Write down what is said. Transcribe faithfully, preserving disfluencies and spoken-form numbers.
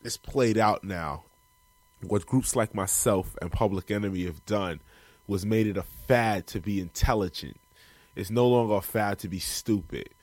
it's played out now. What groups like myself and Public Enemy have done was made it a fad to be intelligent. It's no longer a fad to be stupid.